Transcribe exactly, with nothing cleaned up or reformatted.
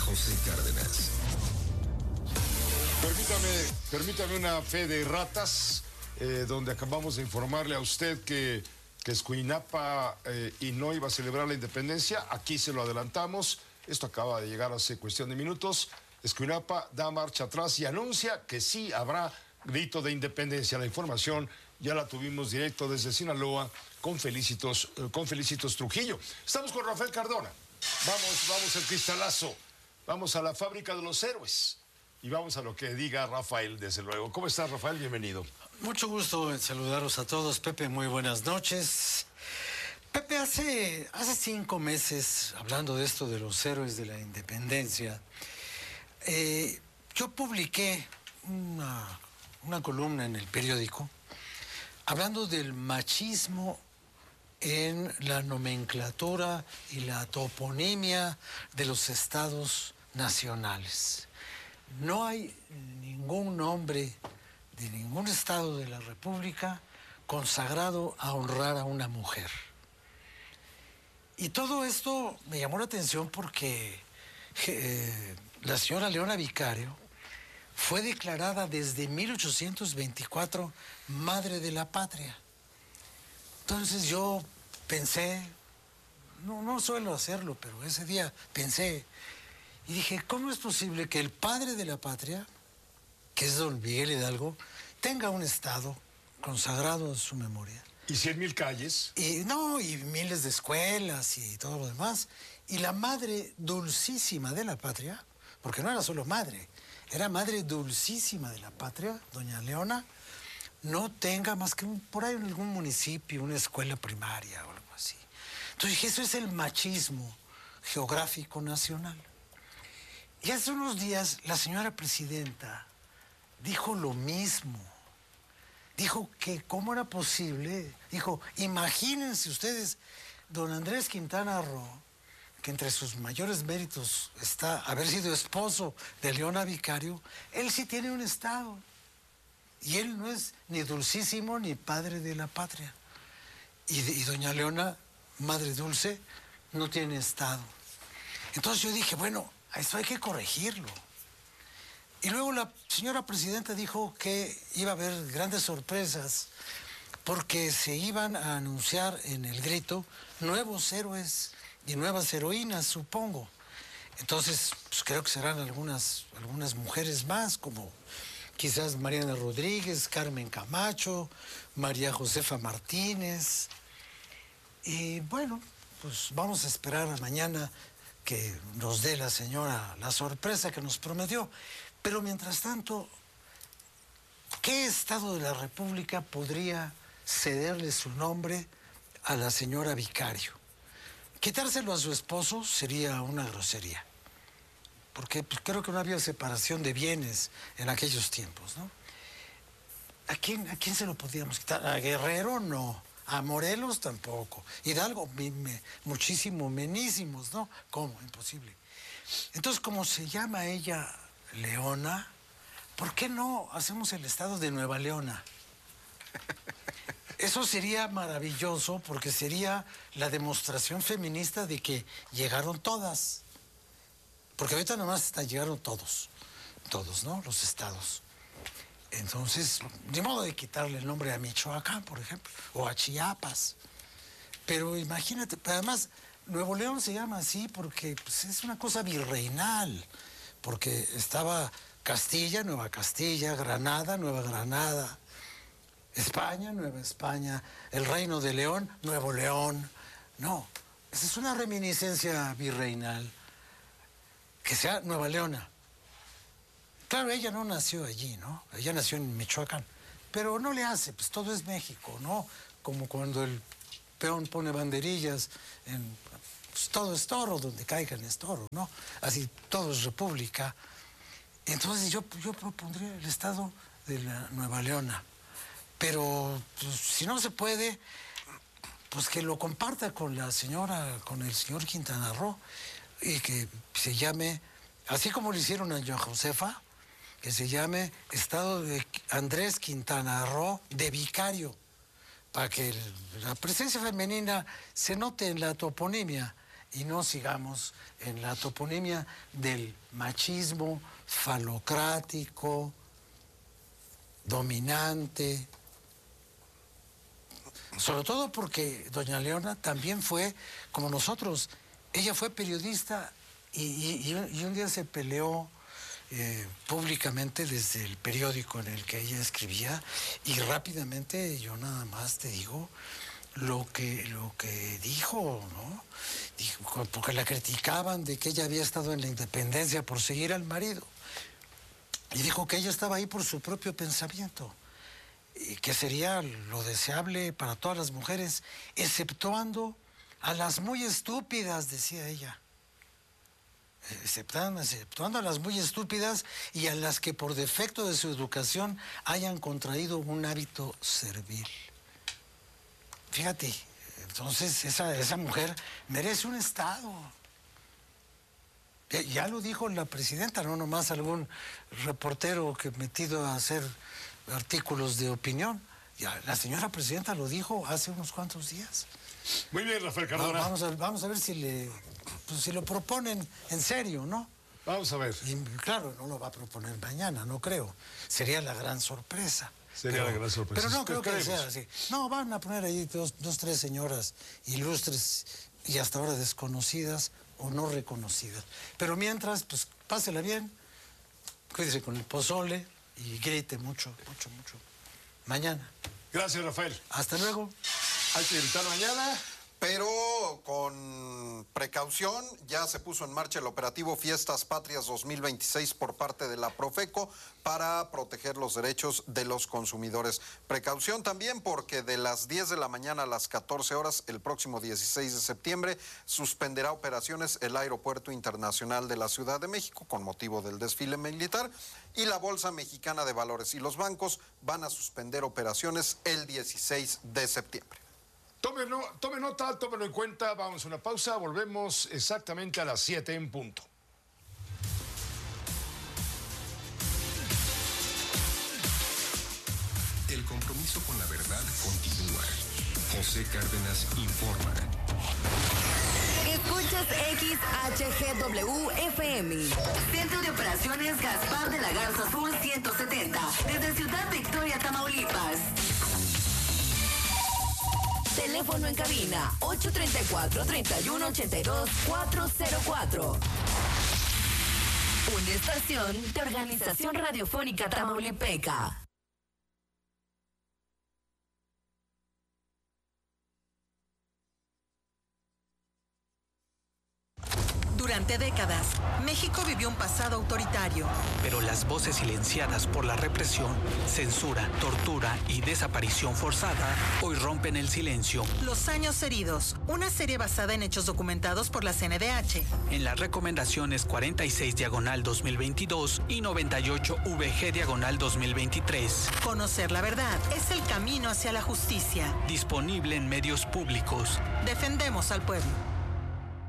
José Cárdenas. Permítame, permítame una fe de ratas, eh, donde acabamos de informarle a usted que, que Escuinapa eh, y no iba a celebrar la independencia. Aquí se lo adelantamos. Esto acaba de llegar hace cuestión de minutos. Escuinapa da marcha atrás y anuncia que sí habrá grito de independencia. La información ya la tuvimos directo desde Sinaloa con Felicitos, eh, con Felicitos Trujillo. Estamos con Rafael Cardona. Vamos, vamos al cristalazo. Vamos a la fábrica de los héroes. Y vamos a lo que diga Rafael, desde luego. ¿Cómo estás, Rafael? Bienvenido. Mucho gusto en saludaros a todos. Pepe, muy buenas noches. Pepe, hace, hace cinco meses, hablando de esto de los héroes de la independencia, eh, yo publiqué una, una columna en el periódico hablando del machismo en la nomenclatura y la toponimia de los estados nacionales. No hay ningún nombre de ningún estado de la República consagrado a honrar a una mujer. Y todo esto me llamó la atención porque eh, la señora Leona Vicario fue declarada desde mil ochocientos veinticuatro Madre de la Patria. Entonces yo pensé, no, no suelo hacerlo, pero ese día pensé y dije, ¿cómo es posible que el padre de la patria, que es don Miguel Hidalgo, tenga un estado consagrado a su memoria? Y cien mil calles. Y no, y miles de escuelas y todo lo demás. Y la madre dulcísima de la patria, porque no era solo madre, era madre dulcísima de la patria, doña Leona, no tenga más que un, por ahí en algún municipio, una escuela primaria o algo así. Entonces dije, eso es el machismo geográfico nacional. Y hace unos días la señora presidenta dijo lo mismo. Dijo que cómo era posible, dijo, imagínense ustedes, don Andrés Quintana Roo, que entre sus mayores méritos está haber sido esposo de Leona Vicario, él sí tiene un estado. Y él no es ni dulcísimo ni padre de la patria. Y, y doña Leona, madre dulce, no tiene estado. Entonces yo dije, bueno, a esto hay que corregirlo. Y luego la señora presidenta dijo que iba a haber grandes sorpresas porque se iban a anunciar en el grito nuevos héroes y nuevas heroínas, supongo. Entonces, pues creo que serán algunas, algunas mujeres más, como quizás Mariana Rodríguez, Carmen Camacho, María Josefa Martínez. Y bueno, pues vamos a esperar a mañana que nos dé la señora la sorpresa que nos prometió. Pero mientras tanto, ¿qué estado de la República podría cederle su nombre a la señora Vicario? Quitárselo a su esposo sería una grosería, porque pues, creo que no había separación de bienes en aquellos tiempos, ¿no? ¿A quién, a quién se lo podíamos quitar? ¿A Guerrero? No. A Morelos tampoco. Hidalgo, me, me, muchísimo, menísimos, ¿no? ¿Cómo? Imposible. Entonces, como se llama ella Leona, ¿por qué no hacemos el estado de Nueva Leona? Eso sería maravilloso porque sería la demostración feminista de que llegaron todas. Porque ahorita nomás hasta llegaron todos, todos, ¿no? Los estados. Entonces, de modo de quitarle el nombre a Michoacán, por ejemplo, o a Chiapas. Pero imagínate, además, Nuevo León se llama así porque pues, es una cosa virreinal, porque estaba Castilla, Nueva Castilla, Granada, Nueva Granada, España, Nueva España, el Reino de León, Nuevo León. No, esa es una reminiscencia virreinal, que sea Nueva Leona. Claro, ella no nació allí, ¿no? Ella nació en Michoacán, pero no le hace, pues todo es México, ¿no? Como cuando el peón pone banderillas, en, pues todo es toro, donde caigan es toro, ¿no? Así, todo es república. Entonces yo, yo propondría el estado de la Nueva Leona, pero pues, si no se puede, pues que lo comparta con la señora, con el señor Quintana Roo, y que se llame, así como lo hicieron a Joan Josefa, que se llame Estado de Andrés Quintana Roo de Vicario, para que el, la presencia femenina se note en la toponimia y no sigamos en la toponimia del machismo falocrático, dominante. Sobre todo porque doña Leona también fue, como nosotros, ella fue periodista y, y, y un día se peleó eh, públicamente desde el periódico en el que ella escribía, y rápidamente yo nada más te digo lo que, lo que dijo, ¿no? Dijo, porque la criticaban de que ella había estado en la independencia por seguir al marido. Y dijo que ella estaba ahí por su propio pensamiento, y que sería lo deseable para todas las mujeres, exceptuando a las muy estúpidas, decía ella. Exceptuando, exceptuando a las muy estúpidas y a las que por defecto de su educación hayan contraído un hábito servil. Fíjate, entonces esa, esa mujer merece un Estado. Ya, ya lo dijo la presidenta, no nomás algún reportero que metido a hacer artículos de opinión. Ya, la señora presidenta lo dijo hace unos cuantos días. Muy bien, Rafael Cardona. Vamos a, vamos a ver si, le, pues, si lo proponen en serio, ¿no? Vamos a ver. Y claro, no lo va a proponer mañana, no creo. Sería la gran sorpresa. Sería pero, la gran sorpresa. Pero no creo que Esperemos. sea así. No, van a poner ahí dos, dos, tres señoras ilustres y hasta ahora desconocidas o no reconocidas. Pero mientras, pues pásela bien, cuídese con el pozole y grite mucho, mucho, mucho. Mañana. Gracias, Rafael. Hasta luego. Hay que gritar mañana. Pero con precaución, ya se puso en marcha el operativo Fiestas Patrias dos mil veintiséis por parte de la Profeco para proteger los derechos de los consumidores. Precaución también porque de las diez de la mañana a las catorce horas, el próximo dieciséis de septiembre, suspenderá operaciones el Aeropuerto Internacional de la Ciudad de México con motivo del desfile militar, y la Bolsa Mexicana de Valores y los bancos van a suspender operaciones el dieciséis de septiembre. Tome, no, tome nota, tómelo en cuenta. Vamos a una pausa. Volvemos exactamente a las siete en punto. El compromiso con la verdad continúa. José Cárdenas informa. Escuchas X H G W F M. Centro de Operaciones Gaspar de la Garza Azul ciento setenta. Desde Ciudad Victoria, Tamaulipas. Teléfono en cabina ocho tres cuatro, tres uno ocho dos, cuatro cero cuatro. Una estación de Organización Radiofónica Tamaulipeca. Durante décadas, México vivió un pasado autoritario. Pero las voces silenciadas por la represión, censura, tortura y desaparición forzada hoy rompen el silencio. Los años heridos, una serie basada en hechos documentados por la C N D H. En las recomendaciones cuarenta y seis diagonal dos mil veintidós y noventa y ocho V G diagonal dos mil veintitrés. Conocer la verdad es el camino hacia la justicia. Disponible en medios públicos. Defendemos al pueblo.